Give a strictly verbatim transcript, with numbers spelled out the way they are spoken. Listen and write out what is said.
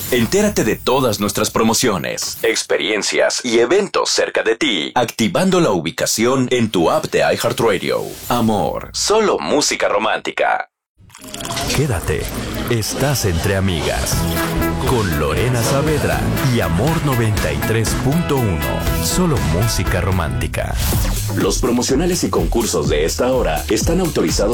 Entérate de todas nuestras promociones, experiencias y eventos cerca de ti, activando la ubicación en tu app de iHeartRadio. Amor, solo música romántica. Quédate, estás entre amigas. Con Lorena Saavedra y Amor noventa y tres punto uno. Solo música romántica. Los promocionales y concursos de esta hora están autorizados